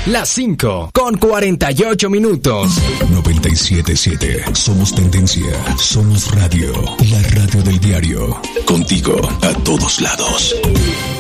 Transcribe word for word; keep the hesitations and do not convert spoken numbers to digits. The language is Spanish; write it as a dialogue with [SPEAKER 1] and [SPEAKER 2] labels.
[SPEAKER 1] Las cinco con cuarenta y ocho minutos.
[SPEAKER 2] noventa y siete punto siete. Somos tendencia. Somos radio. La radio del diario. Contigo a todos lados.